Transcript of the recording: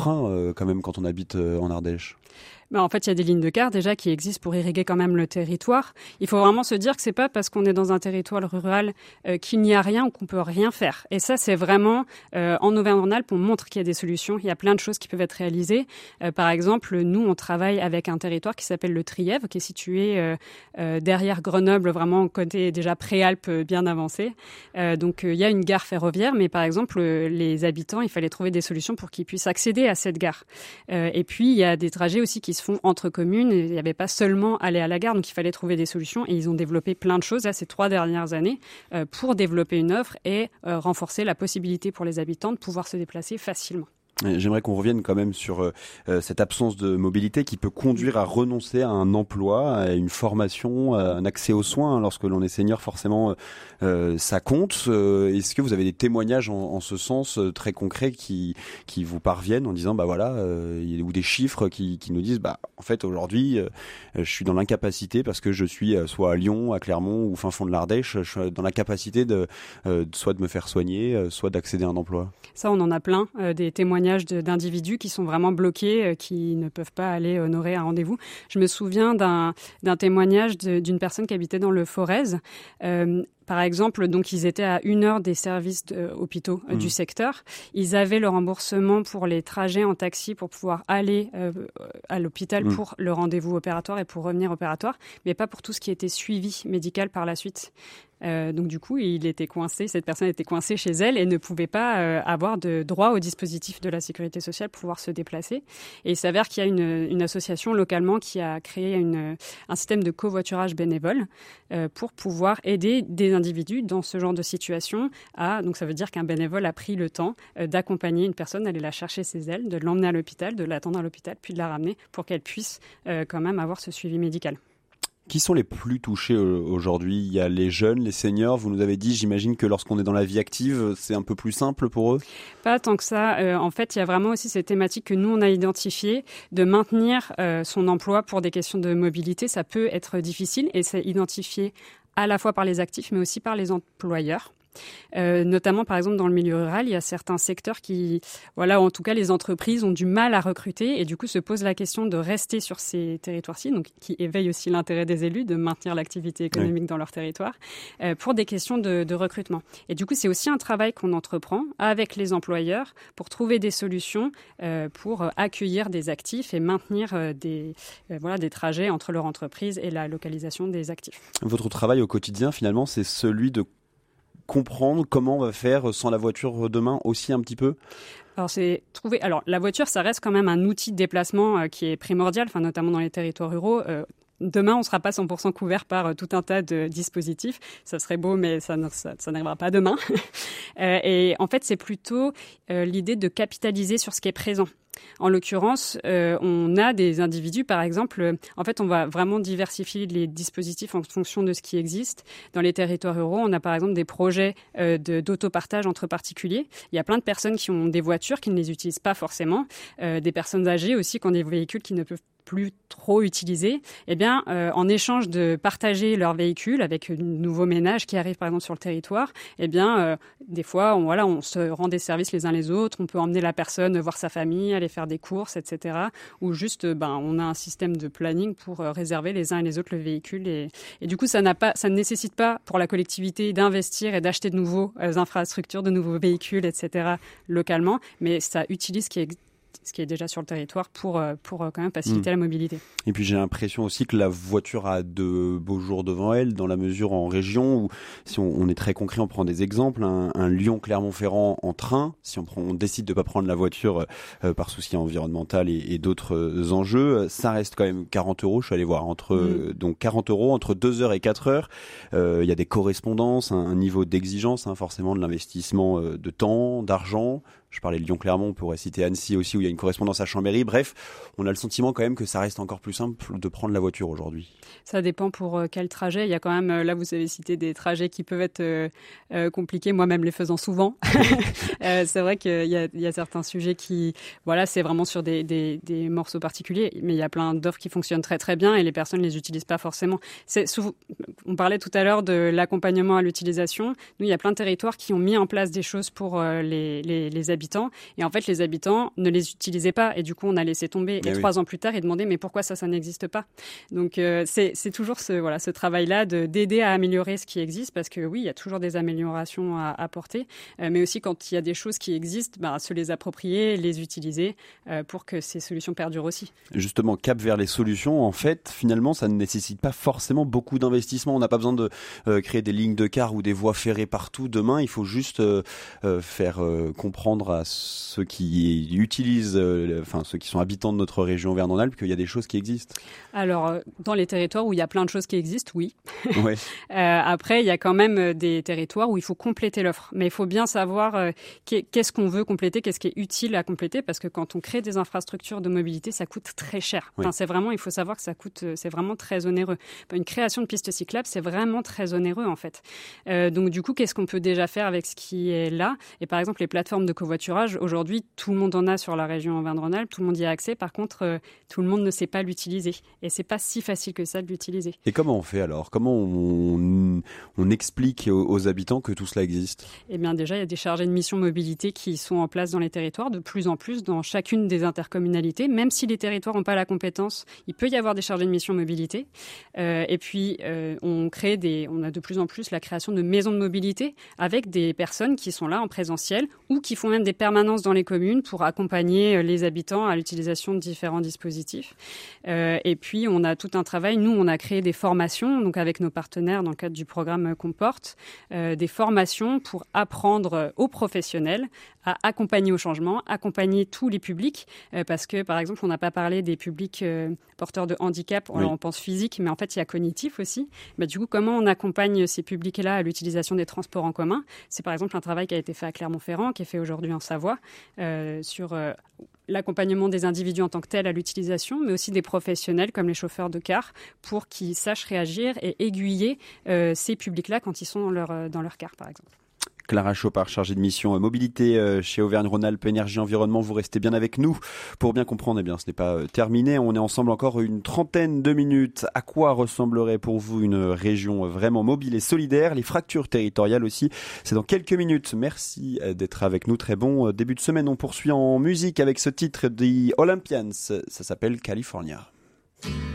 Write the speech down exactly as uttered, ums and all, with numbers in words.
frein euh, quand même quand on habite euh, en Ardèche. Ben, en fait, il y a des lignes de car déjà qui existent pour irriguer quand même le territoire. Il faut vraiment se dire que c'est pas parce qu'on est dans un territoire rural euh, qu'il n'y a rien ou qu'on peut rien faire. Et ça, c'est vraiment euh, en Auvergne-Rhône-Alpes, on montre qu'il y a des solutions. Il y a plein de choses qui peuvent être réalisées. Euh, par exemple, nous, on travaille avec un territoire qui s'appelle le Trièvre, qui est situé euh, euh, derrière Grenoble, vraiment côté déjà Préalpes bien avancé. Euh, donc, euh, il y a une gare ferroviaire, mais par exemple, euh, les habitants, il fallait trouver des solutions pour qu'ils puissent accéder à cette gare. Euh, et puis, il y a des trajets aussi qui se font entre communes. Il n'y avait pas seulement aller à la gare, donc il fallait trouver des solutions. Et ils ont développé plein de choses là, ces trois dernières années euh, pour développer une offre et euh, renforcer la possibilité pour les habitants de pouvoir se déplacer facilement. J'aimerais qu'on revienne quand même sur euh, cette absence de mobilité qui peut conduire à renoncer à un emploi, à une formation, à un accès aux soins. Lorsque l'on est senior, forcément, euh, ça compte. Euh, est-ce que vous avez des témoignages en, en ce sens euh, très concrets qui qui vous parviennent en disant bah voilà, euh, ou des chiffres qui qui nous disent bah en fait aujourd'hui, euh, je suis dans l'incapacité parce que je suis euh, soit à Lyon, à Clermont ou fin fond de l'Ardèche, je suis dans l'incapacité de euh, soit de me faire soigner, euh, soit d'accéder à un emploi. Ça, on en a plein, euh, des témoignages De, d'individus qui sont vraiment bloqués, euh, qui ne peuvent pas aller honorer un rendez-vous. Je me souviens d'un, d'un témoignage de, d'une personne qui habitait dans le Forez. Euh, Par exemple, donc ils étaient à une heure des services de, euh, hôpitaux euh, mmh. du secteur. Ils avaient le remboursement pour les trajets en taxi pour pouvoir aller euh, à l'hôpital mmh. pour le rendez-vous opératoire et pour revenir opératoire, mais pas pour tout ce qui était suivi médical par la suite. Euh, donc du coup, il était coincé, cette personne était coincée chez elle et ne pouvait pas euh, avoir de droit au dispositif de la sécurité sociale pour pouvoir se déplacer. Et il s'avère qu'il y a une, une association localement qui a créé une, un système de covoiturage bénévole euh, pour pouvoir aider des individus dans ce genre de situation. À, donc ça veut dire qu'un bénévole a pris le temps euh, d'accompagner une personne, d'aller la chercher chez elle, de l'emmener à l'hôpital, de l'attendre à l'hôpital, puis de la ramener pour qu'elle puisse euh, quand même avoir ce suivi médical. Qui sont les plus touchés aujourd'hui ? Il y a les jeunes, les seniors. Vous nous avez dit, j'imagine que lorsqu'on est dans la vie active, c'est un peu plus simple pour eux ? Pas tant que ça. Euh, en fait, il y a vraiment aussi cette thématique que nous, on a identifiée de maintenir euh, son emploi pour des questions de mobilité. Ça peut être difficile et c'est identifié à la fois par les actifs, mais aussi par les employeurs. Euh, notamment, par exemple, dans le milieu rural, il y a certains secteurs qui, voilà, en tout cas, les entreprises ont du mal à recruter et du coup se posent la question de rester sur ces territoires-ci, donc qui éveille aussi l'intérêt des élus de maintenir l'activité économique oui. dans leur territoire, euh, pour des questions de, de recrutement. Et du coup, c'est aussi un travail qu'on entreprend avec les employeurs pour trouver des solutions euh, pour accueillir des actifs et maintenir euh, des, euh, voilà, des trajets entre leur entreprise et la localisation des actifs. Votre travail au quotidien, finalement, c'est celui de comprendre comment on va faire sans la voiture demain aussi un petit peu ? Alors, c'est trouver. Alors, la voiture, ça reste quand même un outil de déplacement euh, qui est primordial, enfin, notamment dans les territoires ruraux. Euh, Demain, on ne sera pas cent pour cent couvert par euh, tout un tas de dispositifs. Ça serait beau, mais ça, ça, ça n'arrivera pas demain. euh, et en fait, c'est plutôt euh, l'idée de capitaliser sur ce qui est présent. En l'occurrence, euh, on a des individus, par exemple, euh, en fait, on va vraiment diversifier les dispositifs en fonction de ce qui existe. Dans les territoires ruraux, on a par exemple des projets euh, de, d'autopartage entre particuliers. Il y a plein de personnes qui ont des voitures qui ne les utilisent pas forcément, euh, des personnes âgées aussi qui ont des véhicules qui ne peuvent plus trop utilisés, eh bien, euh, en échange de partager leur véhicule avec de nouveaux ménages qui arrivent par exemple sur le territoire, eh bien, euh, des fois, on, voilà, on se rend des services les uns les autres, on peut emmener la personne voir sa famille, aller faire des courses, et cetera. Ou juste, ben, on a un système de planning pour euh, réserver les uns et les autres le véhicule. Et, et du coup, ça n'a pas, ça ne nécessite pas pour la collectivité d'investir et d'acheter de nouveaux euh, infrastructures, de nouveaux véhicules, et cetera localement, mais ça utilise ce qui est ce qui est déjà sur le territoire pour, pour quand même faciliter mmh. la mobilité. Et puis j'ai l'impression aussi que la voiture a de beaux jours devant elle, dans la mesure en région où, si on, on est très concret, on prend des exemples, un, un Lyon-Clermont-Ferrand en train, si on, prend, on décide de ne pas prendre la voiture euh, par souci environnemental et, et d'autres enjeux, ça reste quand même quarante euros, je suis allé voir, entre, mmh. donc quarante euros, entre deux heures et quatre heures, euh, il y a des correspondances, un, un niveau d'exigence, hein, forcément de l'investissement euh, de temps, d'argent. Je parlais de Lyon-Clermont, on pourrait citer Annecy aussi, où il y a une correspondance à Chambéry. Bref, on a le sentiment quand même que ça reste encore plus simple de prendre la voiture aujourd'hui. Ça dépend pour quel trajet. Il y a quand même, là, vous avez cité des trajets qui peuvent être euh, euh, compliqués, moi-même les faisant souvent. euh, c'est vrai qu'il y a, il y a certains sujets qui, voilà, c'est vraiment sur des, des, des morceaux particuliers, mais il y a plein d'offres qui fonctionnent très très bien et les personnes ne les utilisent pas forcément. C'est souvent, on parlait tout à l'heure de l'accompagnement à l'utilisation. Nous, il y a plein de territoires qui ont mis en place des choses pour euh, les, les, les habitants habitants. Et en fait, les habitants ne les utilisaient pas. Et du coup, on a laissé tomber. Et, et trois oui. ans plus tard, ils demandaient mais pourquoi ça, ça n'existe pas? Donc, euh, c'est, c'est toujours ce, voilà, ce travail-là de, d'aider à améliorer ce qui existe. Parce que oui, il y a toujours des améliorations à apporter. Euh, mais aussi, quand il y a des choses qui existent, bah, se les approprier, les utiliser euh, pour que ces solutions perdurent aussi. Justement, cap vers les solutions, en fait, finalement, ça ne nécessite pas forcément beaucoup d'investissement. On n'a pas besoin de euh, créer des lignes de car ou des voies ferrées partout. Demain, il faut juste euh, euh, faire euh, comprendre à ceux qui utilisent, euh, enfin ceux qui sont habitants de notre région Auvergne-Rhône-Alpes qu'il y a des choses qui existent. Alors, dans les territoires où il y a plein de choses qui existent, oui. Ouais. euh, après, il y a quand même des territoires où il faut compléter l'offre. Mais il faut bien savoir euh, qu'est-ce qu'on veut compléter, qu'est-ce qui est utile à compléter, parce que quand on crée des infrastructures de mobilité, ça coûte très cher. Oui. Enfin, c'est vraiment, il faut savoir que ça coûte, c'est vraiment très onéreux. Une création de pistes cyclables, c'est vraiment très onéreux en fait. Euh, donc du coup, qu'est-ce qu'on peut déjà faire avec ce qui est là? Et par exemple, les plateformes de covoiturage, aujourd'hui, tout le monde en a sur la région Auvergne-Rhône-Alpes, tout le monde y a accès. Par contre, euh, tout le monde ne sait pas l'utiliser. Et c'est pas si facile que ça de l'utiliser. Et comment on fait alors? Comment on, on explique aux, aux habitants que tout cela existe? Eh bien déjà, il y a des chargés de mission mobilité qui sont en place dans les territoires, de plus en plus dans chacune des intercommunalités. Même si les territoires n'ont pas la compétence, il peut y avoir des chargés de mission mobilité. Euh, et puis, euh, on crée des, on a de plus en plus la création de maisons de mobilité avec des personnes qui sont là en présentiel ou qui font même des permanences dans les communes pour accompagner les habitants à l'utilisation de différents dispositifs. Euh, et puis, on a tout un travail. Nous, on a créé des formations, donc avec nos partenaires dans le cadre du programme Comporte, euh, des formations pour apprendre aux professionnels à accompagner au changement, accompagner tous les publics, euh, parce que, par exemple, on n'a pas parlé des publics euh, porteurs de handicap, oui. Alors, on pense physique, mais en fait, il y a cognitif aussi. Bah, du coup, comment on accompagne ces publics-là à l'utilisation des transports en commun? C'est par exemple un travail qui a été fait à Clermont-Ferrand, qui est fait aujourd'hui en Savoie, euh, sur euh, l'accompagnement des individus en tant que tels à l'utilisation, mais aussi des professionnels comme les chauffeurs de car, pour qu'ils sachent réagir et aiguiller euh, ces publics-là quand ils sont dans leur, dans leur car, par exemple. Clara Chopard, chargée de mission mobilité chez Auvergne-Rhône-Alpes Énergie Environnement. Vous restez bien avec nous pour bien comprendre. Eh bien, ce n'est pas terminé. On est ensemble encore une trentaine de minutes. À quoi ressemblerait pour vous une région vraiment mobile et solidaire? Les fractures territoriales aussi. C'est dans quelques minutes. Merci d'être avec nous. Très bon début de semaine. On poursuit en musique avec ce titre des Olympians. Ça s'appelle California.